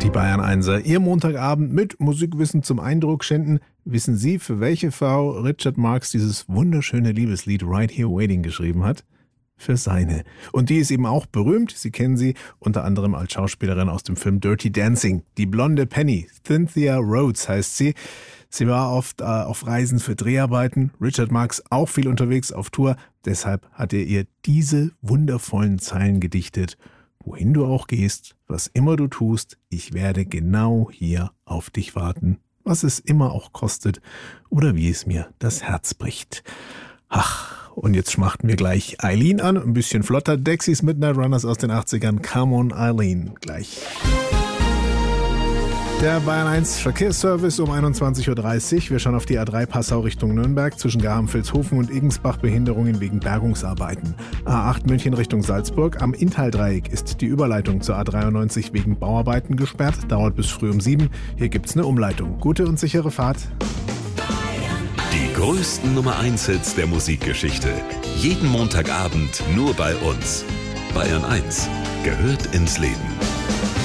Die Bayern Einser, Ihr Montagabend mit Musikwissen zum Eindruck schinden. Wissen Sie, für welche Frau Richard Marx dieses wunderschöne Liebeslied Right Here Waiting geschrieben hat? Für seine. Und die ist eben auch berühmt. Sie kennen sie unter anderem als Schauspielerin aus dem Film Dirty Dancing. Die blonde Penny, Cynthia Rhodes heißt sie. Sie war oft auf Reisen für Dreharbeiten. Richard Marx auch viel unterwegs auf Tour. Deshalb hat er ihr diese wundervollen Zeilen gedichtet. Wohin du auch gehst, was immer du tust, ich werde genau hier auf dich warten, was es immer auch kostet oder wie es mir das Herz bricht. Ach, und jetzt schmachten wir gleich Eileen an, ein bisschen flotter, Dexys Midnight Runners aus den 80ern, Come on Eileen, gleich. Der Bayern 1 Verkehrsservice um 21.30 Uhr. Wir schauen auf die A3 Passau Richtung Nürnberg. Zwischen Garham-Vilshofen und Igensbach Behinderungen wegen Bergungsarbeiten. A8 München Richtung Salzburg. Am Inntal-Dreieck ist die Überleitung zur A93 wegen Bauarbeiten gesperrt. Dauert bis früh um 7. Hier gibt's eine Umleitung. Gute und sichere Fahrt. Die größten Nummer 1 Hits der Musikgeschichte. Jeden Montagabend nur bei uns. Bayern 1 gehört ins Leben.